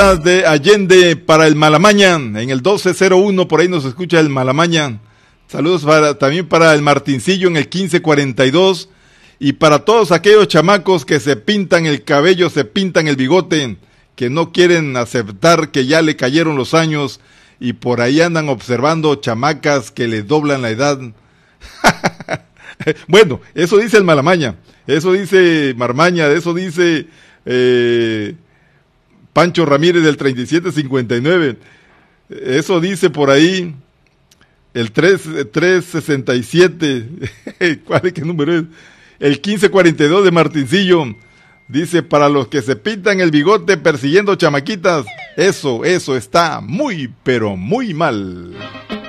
De Allende para el Malamaña, en el 1201, por ahí nos escucha el Malamaña. Saludos también para el Martincillo en el 1542. Y para todos aquellos chamacos que se pintan el cabello, se pintan el bigote, que no quieren aceptar que ya le cayeron los años y por ahí andan observando chamacas que le doblan la edad. Bueno, eso dice el Malamaña, eso dice Marmaña, eso dice Pancho Ramírez del 3759. Eso dice por ahí el 367. ¿Cuál es, qué número es? El 1542 de Martincillo. Dice, para los que se pintan el bigote persiguiendo chamaquitas, eso está muy, pero muy mal.